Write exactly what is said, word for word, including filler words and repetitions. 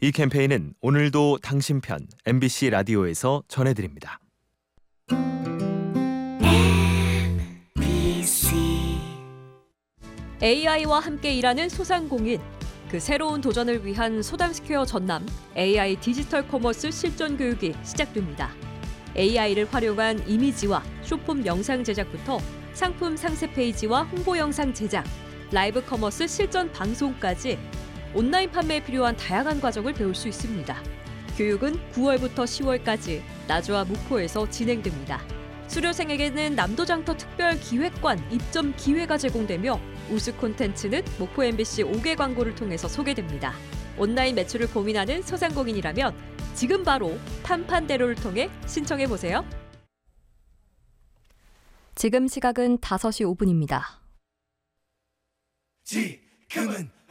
이 캠페인은 오늘도 당신 편 엠비씨 라디오에서 전해드립니다. 에이아이와 함께 일하는 소상공인. 그 새로운 도전을 위한 소담스퀘어 전남 에이아이 디지털 커머스 실전 교육이 시작됩니다. 에이아이를 활용한 이미지와 쇼폼 영상 제작부터 상품 상세 페이지와 홍보 영상 제작, 라이브 커머스 실전 방송까지 온라인 판매에 필요한 다양한 과정을 배울 수 있습니다. 교육은 구월부터 시월까지 나주와 목포에서 진행됩니다. 수료생에게는 남도장터 특별 기획관 입점 기회가 제공되며 우수 콘텐츠는 목포 엠비씨 오 개 광고를 통해서 소개됩니다. 온라인 매출을 고민하는 소상공인이라면 지금 바로 판판대로를 통해 신청해보세요. 지금 시각은 다섯 시 오 분입니다. 지금은